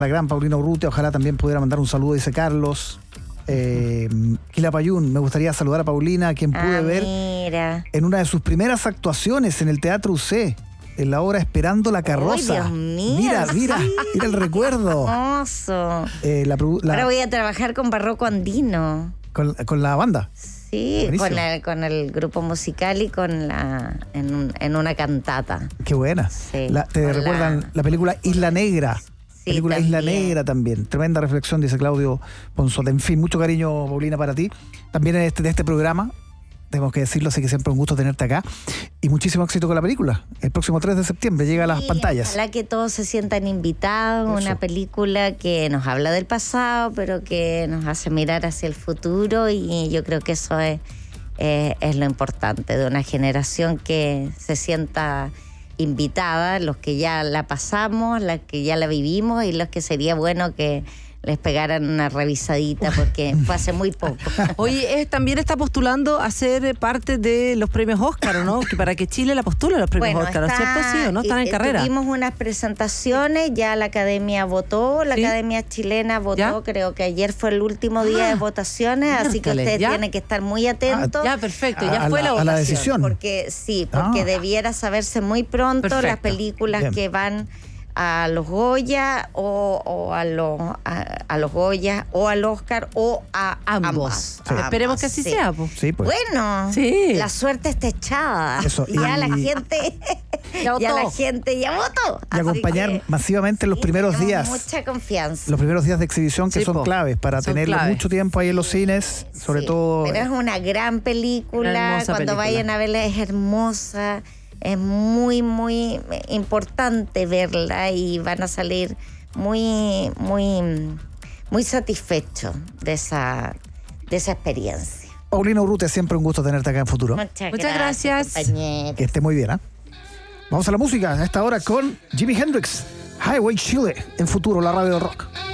La gran Paulina Urrutia, ojalá también pudiera mandar un saludo, dice Carlos. Quilapayún, me gustaría saludar a Paulina, a quien pude ver en una de sus primeras actuaciones en el Teatro UC, en la obra Esperando la Carroza. ¡Ay, Dios mío! Mira el recuerdo. Hermoso. Ahora voy a trabajar con Barroco Andino. Con la banda. Sí, con el grupo musical y en una cantata. Qué buena. Sí, ¿Te recuerdan la película Isla Negra? Sí, película también. Isla Negra también. Tremenda reflexión, dice Claudio Ponzola. En fin, mucho cariño, Paulina, para ti. También de este programa, tenemos que decirlo, así que siempre un gusto tenerte acá. Y muchísimo éxito con la película. El próximo 3 de septiembre llega a las pantallas. Ojalá que todos se sientan invitados. Eso. Una película que nos habla del pasado, pero que nos hace mirar hacia el futuro. Y yo creo que eso es lo importante, de una generación que se sienta invitada, los que ya la pasamos, los que ya la vivimos y los que sería bueno que les pegaran una revisadita porque fue hace muy poco. Oye, también está postulando a ser parte de los premios Óscar, ¿no? Que para que Chile la postule a los premios Óscar, ¿cierto? Sí, ¿o no? Están en carrera. Tuvimos unas presentaciones, ya la Academia votó, la Academia Chilena votó, ¿Ya? Creo que ayer fue el último día de votaciones, así que ustedes tienen que estar muy atentos. Ya, perfecto, ya fue la votación. A la decisión. Porque debiera saberse muy pronto. Perfecto. Las películas Bien. que van a los Goya o a los Goya o al Oscar o a Ambos. ambas. Esperemos que así Sí. sea, pues. Sí, pues. Bueno, Sí. la suerte está echada. Eso, Ya y- la gente Ya votó. la gente ya votó. Y acompañar masivamente los primeros tenemos días. Mucha confianza. Los primeros días de exhibición que Sí, son po. claves para Son tenerlo claves. mucho tiempo ahí en los cines, sobre Sí, todo. Pero es una gran película. Una hermosa Cuando película. vayan a verla es hermosa. Es muy, muy importante verla y van a salir muy, muy, muy satisfechos de esa experiencia. Paulina Urrutia, siempre un gusto tenerte acá en Futuro. Muchas gracias. compañeros. Que esté muy bien, ¿ah? Vamos a la música a esta hora con Jimi Hendrix, Highway Chile, en Futuro, la radio del rock.